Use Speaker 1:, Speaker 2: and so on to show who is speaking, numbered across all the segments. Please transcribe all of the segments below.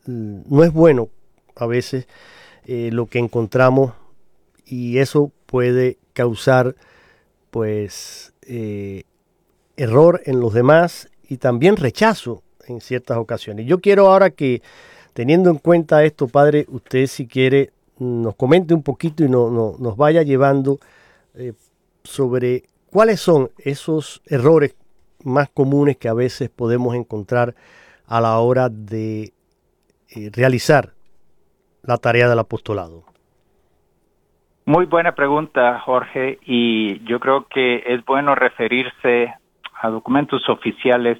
Speaker 1: no es bueno a veces lo que encontramos, y eso puede causar pues error en los demás y también rechazo en ciertas ocasiones. Yo quiero ahora que, teniendo en cuenta esto, padre, usted si quiere nos comente un poquito y nos vaya llevando eh, sobre cuáles son esos errores más comunes que a veces podemos encontrar a la hora de realizar la tarea del apostolado.
Speaker 2: Muy buena pregunta, Jorge, y yo creo que es bueno referirse a documentos oficiales.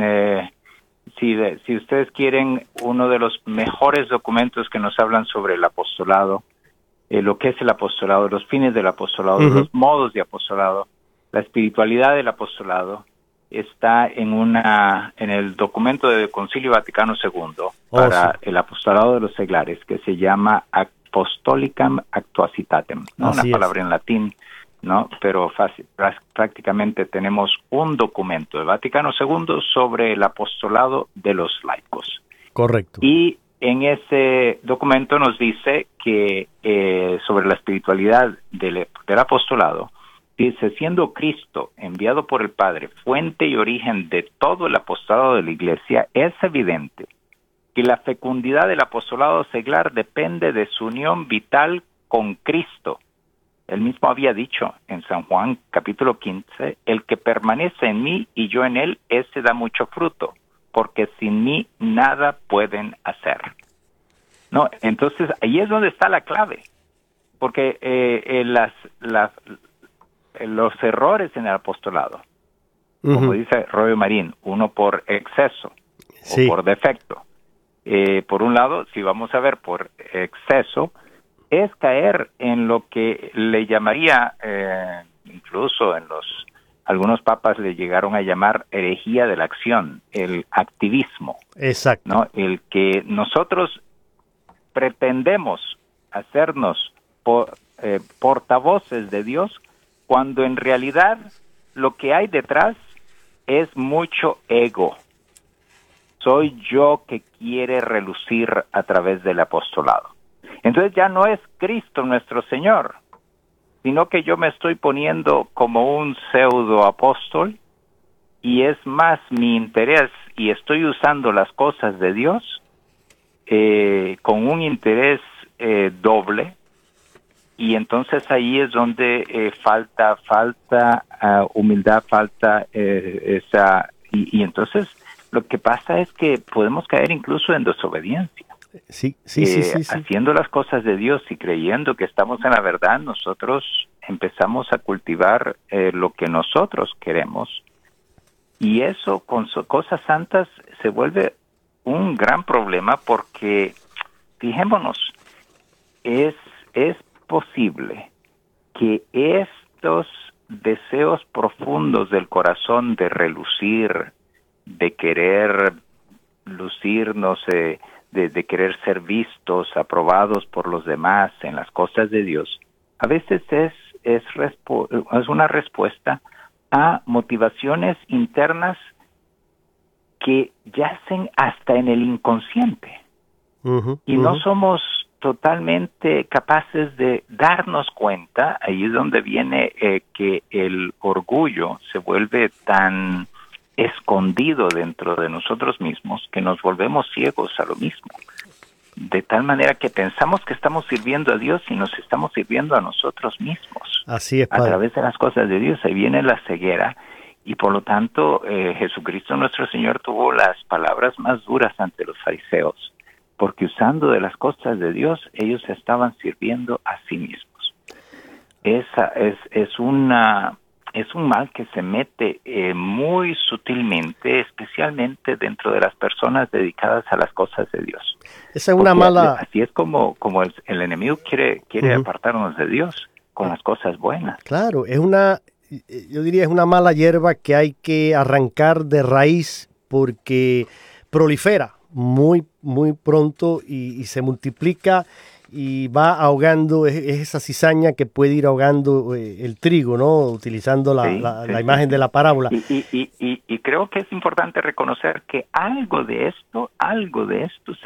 Speaker 2: Si ustedes quieren, uno de los mejores documentos que nos hablan sobre el apostolado, lo que es el apostolado, los fines del apostolado, los modos de apostolado, la espiritualidad del apostolado, está en el documento del Concilio Vaticano II para el apostolado de los seglares, que se llama Apostolicam Actuositatem, ¿no? Una palabra en latín, ¿no? Pero prácticamente tenemos un documento del Vaticano II sobre el apostolado de los laicos.
Speaker 1: Correcto.
Speaker 2: Y en ese documento nos dice que sobre la espiritualidad del apostolado, dice: siendo Cristo enviado por el Padre, fuente y origen de todo el apostolado de la Iglesia, es evidente que la fecundidad del apostolado seglar depende de su unión vital con Cristo. Él mismo había dicho en San Juan capítulo 15, el que permanece en mí y yo en él, ese da mucho fruto, porque sin mí nada pueden hacer. No, entonces ahí es donde está la clave, porque los errores en el apostolado, como dice Roy Marín, uno por exceso o por defecto. Por un lado, si vamos a ver por exceso, es caer en lo que le llamaría, incluso algunos papas le llegaron a llamar herejía de la acción, el activismo.
Speaker 1: Exacto.
Speaker 2: ¿No? El que nosotros pretendemos hacernos portavoces de Dios, cuando en realidad lo que hay detrás es mucho ego. Soy yo que quiere relucir a través del apostolado. Entonces ya no es Cristo nuestro Señor, sino que yo me estoy poniendo como un pseudo apóstol, y es más mi interés, y estoy usando las cosas de Dios con un interés doble. Y entonces ahí es donde falta humildad, falta esa... Y entonces lo que pasa es que podemos caer incluso en desobediencia.
Speaker 1: Sí.
Speaker 2: Haciendo las cosas de Dios y creyendo que estamos en la verdad, nosotros empezamos a cultivar lo que nosotros queremos. Y eso con cosas santas se vuelve un gran problema, porque, fijémonos, es posible que estos deseos profundos del corazón de relucir, de querer lucirnos, de querer ser vistos, aprobados por los demás en las cosas de Dios, a veces es una respuesta a motivaciones internas que yacen hasta en el inconsciente. Y no somos totalmente capaces de darnos cuenta. Ahí es donde viene que el orgullo se vuelve tan escondido dentro de nosotros mismos que nos volvemos ciegos a lo mismo, de tal manera que pensamos que estamos sirviendo a Dios y nos estamos sirviendo a nosotros mismos.
Speaker 1: Así es, padre.
Speaker 2: A través de las cosas de Dios. Ahí viene la ceguera, y por lo tanto Jesucristo nuestro Señor tuvo las palabras más duras ante los fariseos, porque usando de las cosas de Dios, ellos estaban sirviendo a sí mismos. Esa es un mal que se mete muy sutilmente, especialmente dentro de las personas dedicadas a las cosas de Dios.
Speaker 1: Esa es una mala...
Speaker 2: Así es como el enemigo quiere apartarnos de Dios con las cosas buenas.
Speaker 1: Claro, yo diría es una mala hierba que hay que arrancar de raíz, porque prolifera muy pronto y se multiplica y va ahogando, es esa cizaña que puede ir ahogando el trigo, ¿no? Utilizando la imagen de la parábola.
Speaker 2: Y creo que es importante reconocer que algo de esto